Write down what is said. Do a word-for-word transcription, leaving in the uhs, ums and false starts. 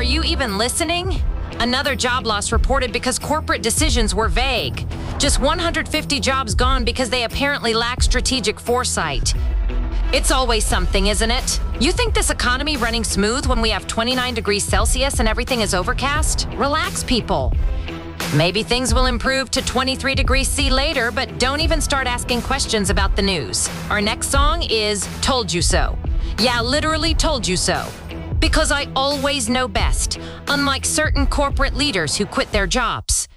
you even listening? Another job loss reported because corporate decisions were vague. Just one hundred fifty jobs gone because they apparently lack strategic foresight. It's always something, isn't it? You think this economy running smooth when we have twenty-nine degrees Celsius and everything is overcast? Relax, people. Maybe things will improve to twenty-three degrees C later, but don't even start asking questions about the news. Our next song is Told You So. Yeah, literally told you so. Because I always know best, unlike certain corporate leaders who quit their jobs.